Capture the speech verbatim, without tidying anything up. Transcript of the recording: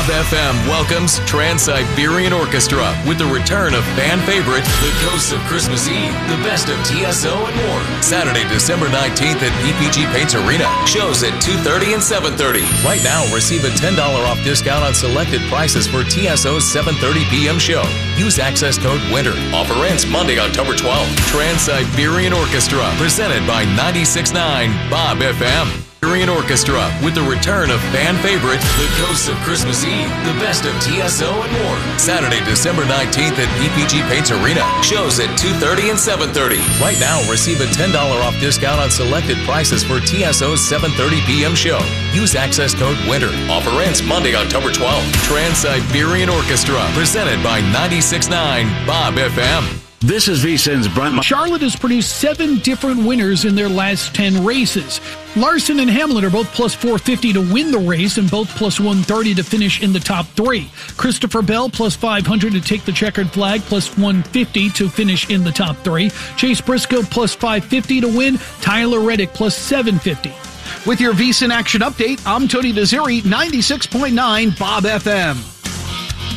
Bob F M welcomes Trans-Siberian Orchestra with the return of fan favorite, The Ghosts of Christmas Eve, the best of T S O and more. Saturday, December nineteenth at P P G Paints Arena. Shows at two thirty and seven thirty. Right now, receive a ten dollars off discount on selected prices for T S O's seven thirty p.m. show. Use access code WINTER. Offer ends Monday, October twelfth. Trans-Siberian Orchestra, presented by ninety-six point nine Bob F M. Orchestra with the return of fan favorite, The Ghosts of Christmas Eve, the best of T S O and more. Saturday, December nineteenth at P P G Paints Arena. Shows at two thirty and seven thirty. Right now, receive a ten dollars off discount on selected prices for T S O's seven thirty p.m. show. Use access code WINTER. Offer ends Monday, October twelfth. Trans-Siberian Orchestra, presented by ninety-six point nine Bob F M. This is VSiN's Brent. Charlotte has produced seven different winners in their last ten races. Larson and Hamlin are both plus four fifty to win the race and both plus one thirty to finish in the top three. Christopher Bell plus five hundred to take the checkered flag, plus one fifty to finish in the top three. Chase Briscoe plus five fifty to win. Tyler Reddick plus seven fifty. With your VSiN Action Update, I'm Tony Desiri, ninety-six point nine Bob F M.